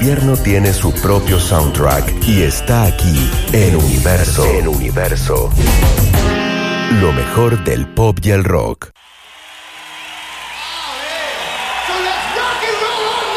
invierno tiene su propio soundtrack y está aquí en Universo. En Universo. Lo mejor del pop y el rock. So let's rock and roll.